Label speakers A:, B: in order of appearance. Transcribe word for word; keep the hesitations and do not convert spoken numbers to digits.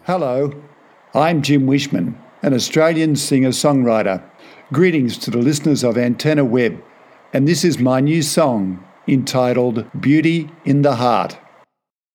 A: Hello, I'm Jim Wishman, an Australian singer-songwriter. Greetings to the listeners of Antenna Web, and this is my new song entitled Beauty in the Heart.